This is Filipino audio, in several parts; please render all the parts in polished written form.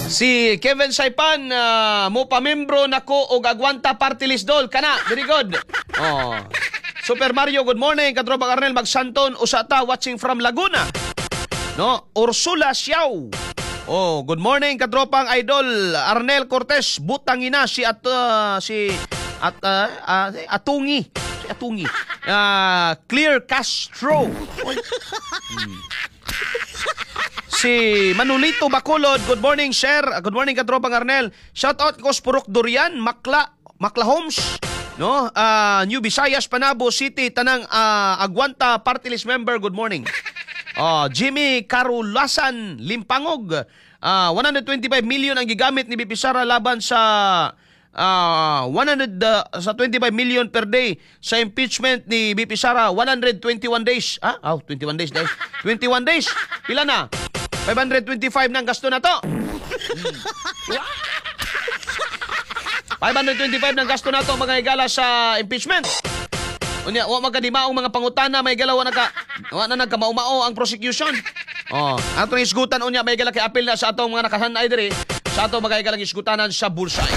Si Kevin Saipan, mo pamembro nako og Agwanta Party List Dol. Kana, very good. Oh. Super Mario, good morning. Katropa Arnel Magsanton, usata watching from Laguna. No, Ursula Xiao. Oh, good morning katropang idol Arnel Cortez, butangina si Atungi. Si Atungi. Clear Castro. Si Manolito Bacolod, good morning, sir. Good morning, katropang Arnel. Shout out ko Spurok Durian, Makla Homes, no? New Visayas, Panabo City, tanang Agwanta Party List member, good morning. Jimmy Carulasan, Limpangog. 125 million ang gigamit ni BP Sara laban sa 25 million per day sa impeachment ni BP Sara. 121 days. 21 days dahil. 21 days. Pila na? 525 ng gasto na to. 525 ng gasto na to mga higala sa impeachment. Unya, wa magkadimaong mga pangutana, may galaw wa na nagkamao-mao ang prosecution. Atong isgutan unya may gala kay apil na sa atong mga nakahanay diri sa atong mga galang isgutanan sa Bullseye.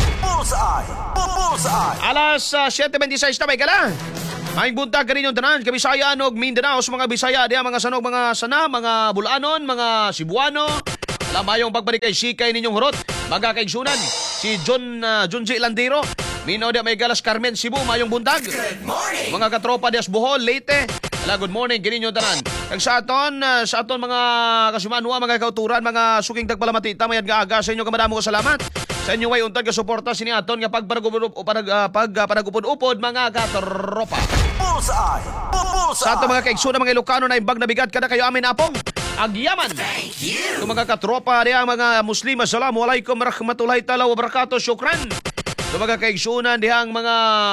Alas 7:26 na may gala. May buntag kanin yung tanan, Kabisaya og Mindanao sa mga Bisaya, diya mga sanog, mga sana, mga Bulanon, mga Cebuano. Lamayong pagbalik kay sikay ninyong hurot, magakaigsunan si Junji Landiro. Minaw dia may galas Carmen Cebu, mayong buntag. Mga katropa dias Bohol, Leyte. Good morning, gininyo tanan. Kag sa aton mga kasimanwa, mga kauturan, mga suking tagpalamatita, mayad nga aga sa inyo kamadamo ko salamat. Sa inyo way untag ka suporta sini aton nga pagpanagupod-upod mga katropa. Sa ato mga kaigsunan, mga Ilocano na imbag na bigat kada kayo amin apong agyaman. Ito mga katropa diya mga Muslim, assalamualaikum warahmatullahi ta'ala wabarakatuh, syukran. Ito mga kaigsunan dihang mga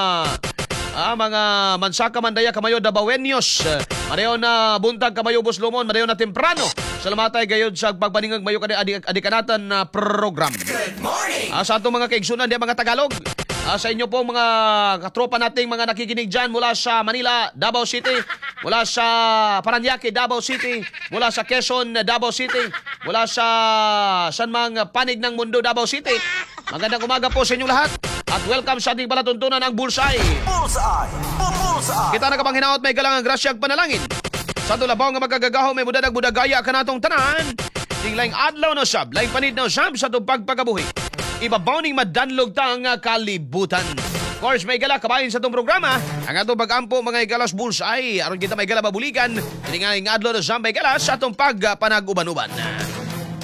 mansaka mandaya kamayo Dabawenyos. Mareho na buntag kamayo Buslomon, mareho na temprano. Salamatay gayod sa pagbaningag mayo adikanatan na program. Sa ato mga kaigsunan diya mga Tagalog. Sa inyo po mga katropa nating mga nakikinig dyan mula sa Manila, Davao City, mula sa Paranaque, Davao City, mula sa Quezon, Davao City, mula sa Sanmang Panig ng Mundo, Davao City. Magandang umaga po sa inyong lahat at welcome sa ating palatuntunan ang Bullseye. Kita na kapang hinaot may galangang grasyag panalangin. Sa tulabaw nga magagagaho may budadag budagaya ka natong tanan. Tinglaing adlaw na sab, laing panid na sab sa itong pagpagabuhi. Ibabaw ning madanlog ta ang kalibutan. Of course, may gala kabahin sa itong programa. Ang atong pag-ampo mga igalas Bullseye. Aron kita may gala babulikan. Tiningay adlaw na sab may gala sa itong pagpanag-uban-uban.